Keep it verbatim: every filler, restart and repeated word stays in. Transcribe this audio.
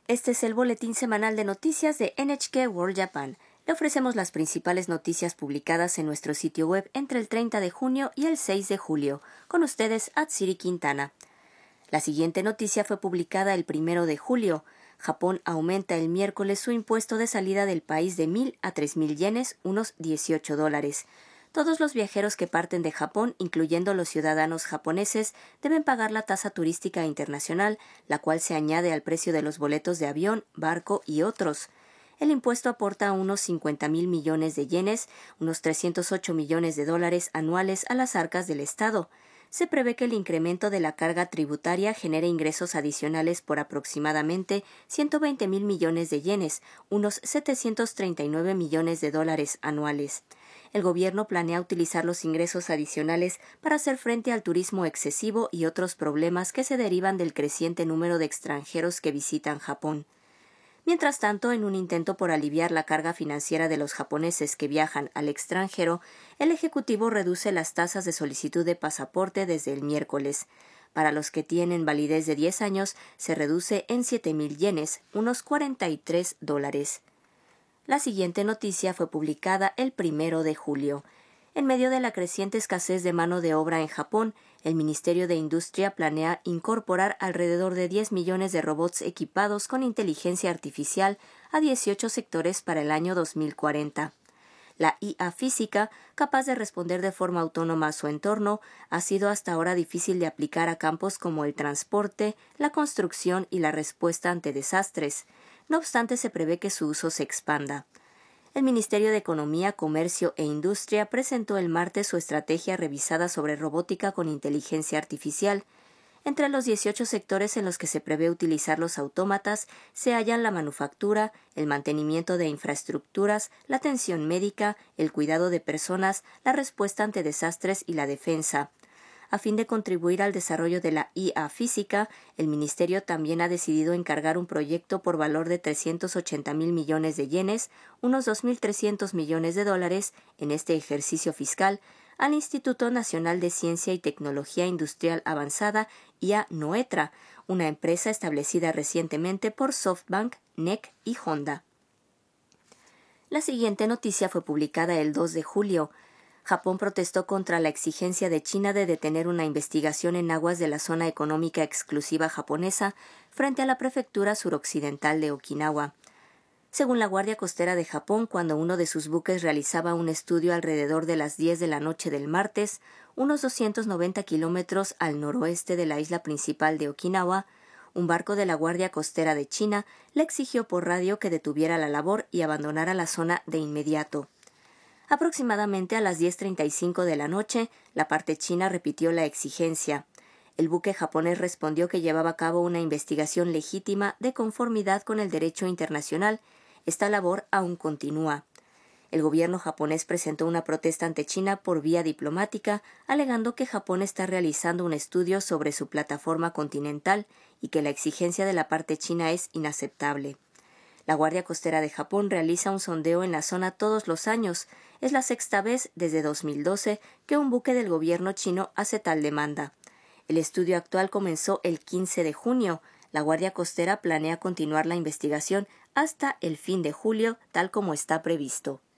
Este es el boletín semanal de noticias de N H K World Japan. Le ofrecemos las principales noticias publicadas en nuestro sitio web entre el treinta de junio y el seis de julio. Con ustedes, Atsiri Quintana. La siguiente noticia fue publicada el primero de julio. Japón aumenta el miércoles su impuesto de salida del país de mil a tres mil yenes, unos dieciocho dólares. Todos los viajeros que parten de Japón, incluyendo los ciudadanos japoneses, deben pagar la tasa turística internacional, la cual se añade al precio de los boletos de avión, barco y otros. El impuesto aporta unos cincuenta mil millones de yenes, unos trescientos ocho millones de dólares anuales a las arcas del Estado. Se prevé que el incremento de la carga tributaria genere ingresos adicionales por aproximadamente ciento veinte mil millones de yenes, unos setecientos treinta y nueve millones de dólares anuales. El gobierno planea utilizar los ingresos adicionales para hacer frente al turismo excesivo y otros problemas que se derivan del creciente número de extranjeros que visitan Japón. Mientras tanto, en un intento por aliviar la carga financiera de los japoneses que viajan al extranjero, el Ejecutivo reduce las tasas de solicitud de pasaporte desde el miércoles. Para los que tienen validez de diez años, se reduce en siete mil yenes, unos cuarenta y tres dólares. La siguiente noticia fue publicada el primero de julio. En medio de la creciente escasez de mano de obra en Japón, el Ministerio de Industria planea incorporar alrededor de diez millones de robots equipados con inteligencia artificial a dieciocho sectores para el año dos mil cuarenta. La I A física, capaz de responder de forma autónoma a su entorno, ha sido hasta ahora difícil de aplicar a campos como el transporte, la construcción y la respuesta ante desastres. No obstante, se prevé que su uso se expanda. El Ministerio de Economía, Comercio e Industria presentó el martes su estrategia revisada sobre robótica con inteligencia artificial. Entre los dieciocho sectores en los que se prevé utilizar los autómatas se hallan la manufactura, el mantenimiento de infraestructuras, la atención médica, el cuidado de personas, la respuesta ante desastres y la defensa. A fin de contribuir al desarrollo de la I A física, el Ministerio también ha decidido encargar un proyecto por valor de trescientos ochenta mil millones de yenes, unos dos mil trescientos millones de dólares, en este ejercicio fiscal, al Instituto Nacional de Ciencia y Tecnología Industrial Avanzada, I A Noetra, una empresa establecida recientemente por SoftBank, N E C y Honda. La siguiente noticia fue publicada el dos de julio. Japón protestó contra la exigencia de China de detener una investigación en aguas de la zona económica exclusiva japonesa frente a la prefectura suroccidental de Okinawa. Según la Guardia Costera de Japón, cuando uno de sus buques realizaba un estudio alrededor de las diez de la noche del martes, unos doscientos noventa kilómetros al noroeste de la isla principal de Okinawa, un barco de la Guardia Costera de China le exigió por radio que detuviera la labor y abandonara la zona de inmediato. Aproximadamente a las diez treinta y cinco de la noche, la parte china repitió la exigencia. El buque japonés respondió que llevaba a cabo una investigación legítima de conformidad con el derecho internacional. Esta labor aún continúa. El gobierno japonés presentó una protesta ante China por vía diplomática, alegando que Japón está realizando un estudio sobre su plataforma continental y que la exigencia de la parte china es inaceptable. La Guardia Costera de Japón realiza un sondeo en la zona todos los años. Es la sexta vez desde dos mil doce que un buque del gobierno chino hace tal demanda. El estudio actual comenzó el quince de junio. La Guardia Costera planea continuar la investigación hasta el fin de julio, tal como está previsto.